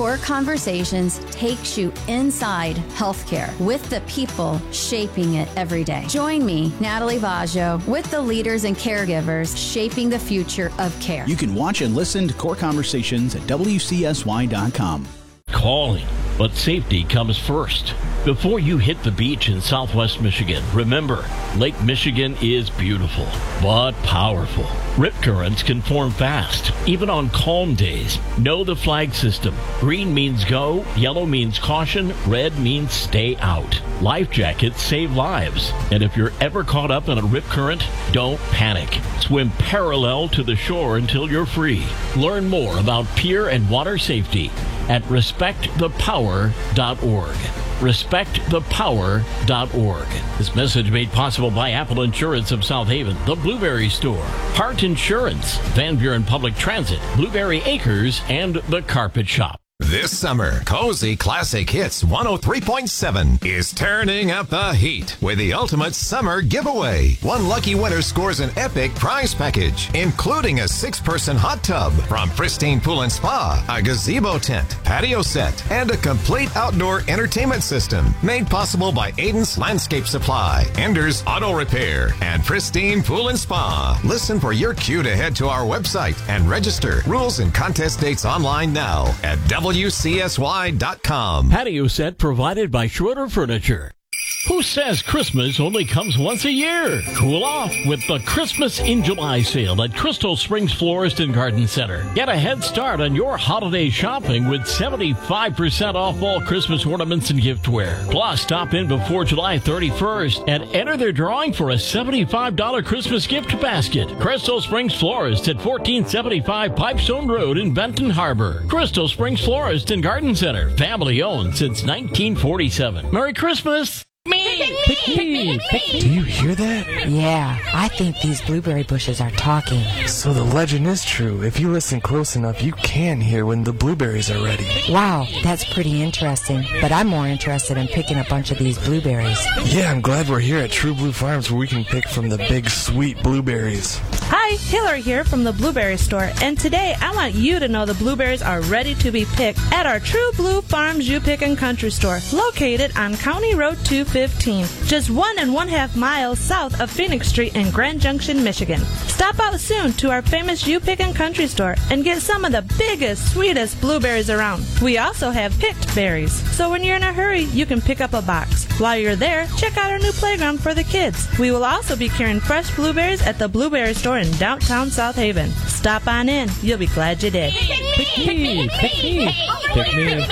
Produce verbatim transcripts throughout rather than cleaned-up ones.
Core Conversations takes you inside healthcare with the people shaping it every day. Join me, Natalie Vaggio, with the leaders and caregivers shaping the future of care. You can watch and listen to Core Conversations at W C S Y dot com. Calling, but safety comes first. Before you hit the beach in Southwest Michigan, remember, Lake Michigan is beautiful, but powerful. Rip currents can form fast, even on calm days. Know the flag system. Green means go, yellow means caution, red means stay out. Life jackets save lives. And if you're ever caught up in a rip current, don't panic. Swim parallel to the shore until you're free. Learn more about pier and water safety at respect the power dot org. respect the power dot org. This message made possible by Apple Insurance of South Haven, the Blueberry Store, Hart Insurance, Van Buren Public Transit, Blueberry Acres, and the Carpet Shop. This summer, Cozy Classic Hits one oh three point seven is turning up the heat with the ultimate summer giveaway. One lucky winner scores an epic prize package, including a six-person hot tub from Pristine Pool and Spa, a gazebo tent, patio set, and a complete outdoor entertainment system made possible by Aiden's Landscape Supply, Ender's Auto Repair, and Pristine Pool and Spa. Listen for your cue to head to our website and register. Rules and contest dates online now at W C S Y dot com. Patio set provided by Schroeder Furniture. Who says Christmas only comes once a year? Cool off with the Christmas in July sale at Crystal Springs Florist and Garden Center. Get a head start on your holiday shopping with seventy-five percent off all Christmas ornaments and giftware. Plus, stop in before July thirty-first and enter their drawing for a seventy-five dollars Christmas gift basket. Crystal Springs Florist at fourteen seventy-five Pipestone Road in Benton Harbor. Crystal Springs Florist and Garden Center, family owned since nineteen forty-seven. Merry Christmas! Me! Pick me! Pick me! Do you hear that? Yeah, I think these blueberry bushes are talking. So the legend is true. If you listen close enough, you can hear when the blueberries are ready. Wow, that's pretty interesting. But I'm more interested in picking a bunch of these blueberries. Yeah, I'm glad we're here at True Blue Farms where we can pick from the big, sweet blueberries. Hi, Hillary here from the Blueberry Store, and today I want you to know the blueberries are ready to be picked at our True Blue Farms U-Pick Country Store, located on County Road two fifteen, just one and one half miles south of Phoenix Street in Grand Junction, Michigan. Stop out soon to our famous U-Pick Country Store and get some of the biggest, sweetest blueberries around. We also have picked berries, so when you're in a hurry, you can pick up a box. While you're there, check out our new playground for the kids. We will also be carrying fresh blueberries at the Blueberry Store in downtown South Haven. Stop on in. You'll be glad you did. Pick me! Pick me! Pick me!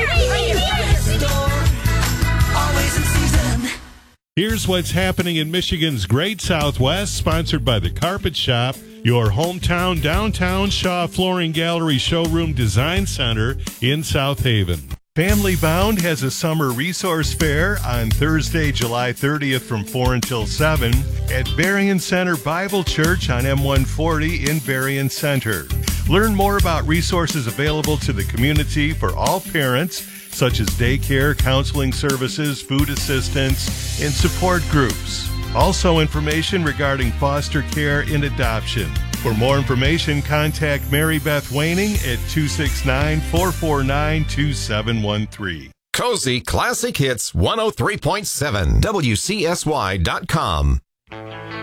Here's what's happening in Michigan's Great Southwest, sponsored by the Carpet Shop, your hometown downtown Shaw Flooring Gallery Showroom Design Center in South Haven. Family Bound has a summer resource fair on Thursday, July thirtieth from four until seven at Berrien Center Bible Church on M one forty in Berrien Center. Learn more about resources available to the community for all parents, such as daycare, counseling services, food assistance, and support groups. Also information regarding foster care and adoption. For more information, contact Mary Beth Waning at two six nine, four four nine, two seven one three. Cozy Classic Hits one oh three point seven, W C S Y dot com.